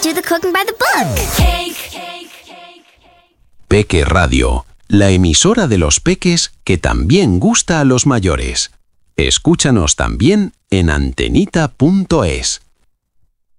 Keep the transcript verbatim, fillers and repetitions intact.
do the cooking by the book. Peque Radio, la emisora de los peques que también gusta a los mayores. Escúchanos también en antenita punto es.